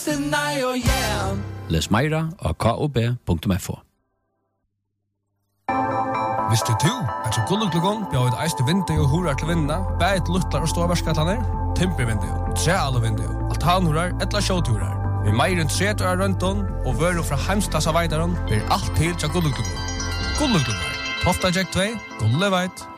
nei og yeah. Les meira av kob.fo. Visste du at så gulluglugon bjør et eiste vindu og horar til vinna, bæt luttlar og ståverskatlaner, timpervindu, trealuvindu, altanhorar, etla sjåturar. Vi meir enn 30 år rønton, og vøru fra heimstassa veidaron, blir alt til til gulluglugon. Gulluglugon, Tofta Jack 2, Gulleveit.